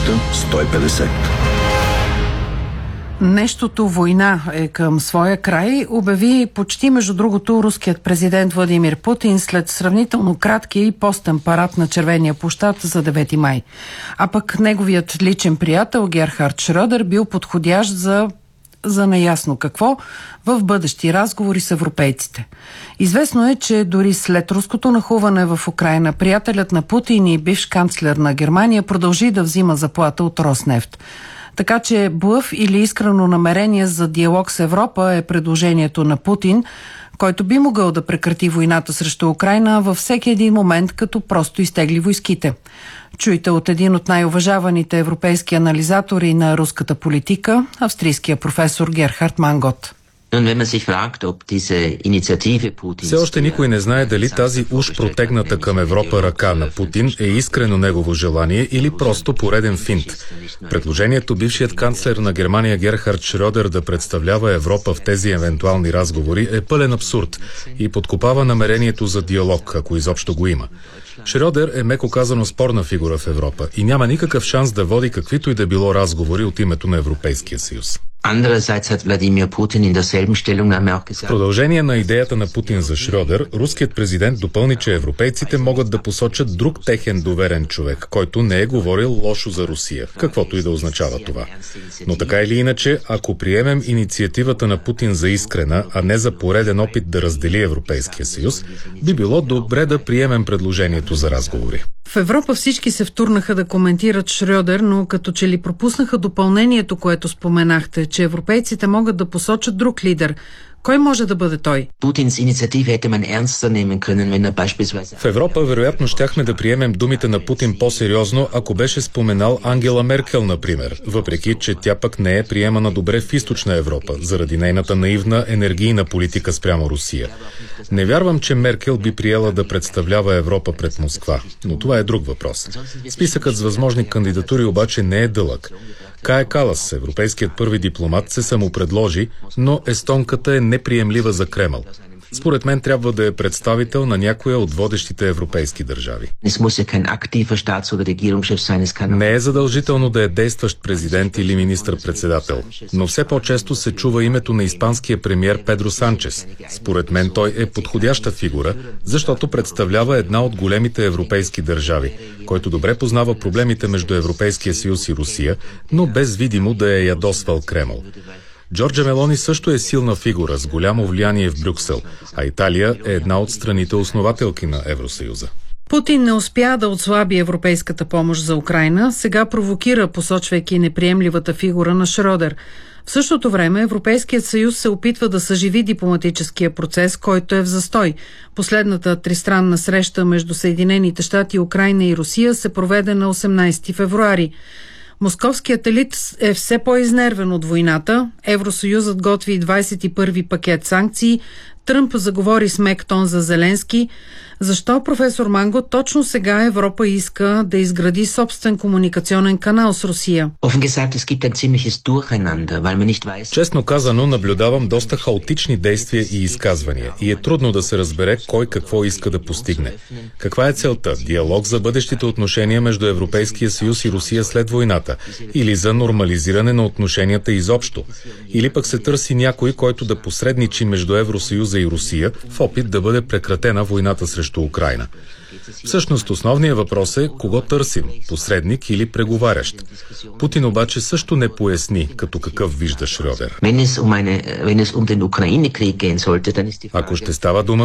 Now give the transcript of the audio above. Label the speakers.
Speaker 1: 150.
Speaker 2: Нещото война е към своя край, обяви почти между другото руският президент Владимир Путин след сравнително краткия и постен парад на Червения площад за 9 май. А пък неговият личен приятел Герхард Шрьодер бил подходящ за неясно какво в бъдещи разговори с европейците. Известно е, че дори след руското нахуване в Украйна, приятелят на Путин и бивш канцлер на Германия продължи да взима заплата от Роснефт. Така че блъф или искрено намерение за диалог с Европа е предложението на Путин, който би могъл да прекрати войната срещу Украйна във всеки един момент, като просто изтегли войските. Чуйте от един от най-уважаваните европейски анализатори на руската политика, австрийския професор Герхард Мангот.
Speaker 3: Все още никой не знае дали тази уж протегната към Европа ръка на Путин е искрено негово желание или просто пореден финт. Предложението бившият канцлер на Германия Герхард Шрьодер да представлява Европа в тези евентуални разговори е пълен абсурд и подкопава намерението за диалог, ако изобщо го има. Шрьодер е меко казано спорна фигура в Европа и няма никакъв шанс да води каквито и да било разговори от името на Европейския съюз. В продължение на идеята на Путин за Шрьодер, руският президент допълни, че европейците могат да посочат друг техен доверен човек, който не е говорил лошо за Русия, каквото и да означава това. Но така или иначе, ако приемем инициативата на Путин за искрена, а не за пореден опит да раздели Европейския съюз, би било добре да приемем предложението за разговори.
Speaker 2: В Европа всички се втурнаха да коментират Шрьодер, но като че ли пропуснаха допълнението, което споменахте, че европейците могат да посочат друг лидер. Кой може да бъде той?
Speaker 3: В Европа вероятно щяхме да приемем думите на Путин по-сериозно, ако беше споменал Ангела Меркел, например, въпреки че тя пък не е приемана добре в Източна Европа, заради нейната наивна енергийна политика спрямо Русия. Не вярвам, че Меркел би приела да представлява Европа пред Москва, но това е друг въпрос. Списъкът с възможни кандидатури обаче не е дълъг. Кая Калас, европейският първи дипломат, се самопредложи, но естонката е неприемлива за Кремъл. Според мен трябва да е представител на някоя от водещите европейски държави. Не е задължително да е действащ президент или министър-председател, но все по-често се чува името на испанския премиер Педро Санчес. Според мен той е подходяща фигура, защото представлява една от големите европейски държави, който добре познава проблемите между Европейския съюз и Русия, но без видимо да е ядосвал Кремъл. Джорджа Мелони също е силна фигура с голямо влияние в Брюксел, а Италия е една от страните основателки на Евросъюза.
Speaker 2: Путин не успя да отслаби европейската помощ за Украйна, сега провокира, посочвайки неприемливата фигура на Шрьодер. В същото време Европейският съюз се опитва да съживи дипломатическия процес, който е в застой. Последната тристранна среща между Съединените щати, Украйна и Русия се проведе на 18 февруари. Московският елит е все по-изнервен от войната. Евросъюзът готви 21-ви пакет санкции. Тръмп заговори с мек тон за Зеленски. Защо, професор Манго, точно сега Европа иска да изгради собствен комуникационен канал с Русия?
Speaker 3: Честно казано, наблюдавам доста хаотични действия и изказвания и е трудно да се разбере кой какво иска да постигне. Каква е целта? Диалог за бъдещите отношения между Европейския съюз и Русия след войната? Или за нормализиране на отношенията изобщо? Или пък се търси някой, който да посредничи между Евросъюза и Русия в опит да бъде прекратена войната срещу Украйна? Всъщност основният въпрос е кого търсим – посредник или преговарящ. Путин обаче също не поясни като какъв вижда Шрьодер. Ако ще става дума